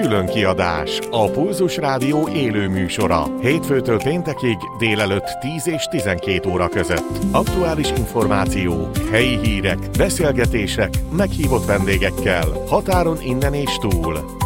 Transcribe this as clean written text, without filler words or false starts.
külön kiadás, a Pulzus Rádió élő műsora. Hétfőtől péntekig délelőtt 10 és 12 óra között. Aktuális információk, helyi hírek, beszélgetések, meghívott vendégekkel, határon innen és túl.